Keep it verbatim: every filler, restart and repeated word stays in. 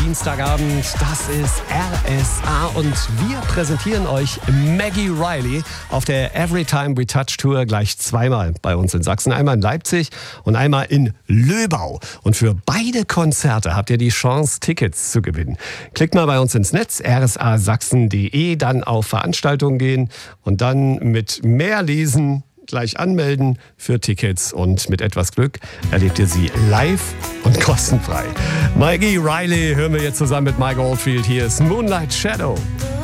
Dienstagabend, das ist R S A und wir präsentieren euch Maggie Riley auf der Every Time We Touch Tour gleich zweimal bei uns in Sachsen. Einmal in Leipzig und einmal in Löbau. Und für beide Konzerte habt ihr die Chance, Tickets zu gewinnen. Klickt mal bei uns ins Netz, r s a sachsen punkt d e, dann auf Veranstaltungen gehen und dann mit mehr lesen gleich anmelden für Tickets und mit etwas Glück erlebt ihr sie live und kostenfrei. Maggie Riley hören wir jetzt zusammen mit Mike Oldfield. Hier ist Moonlight Shadow.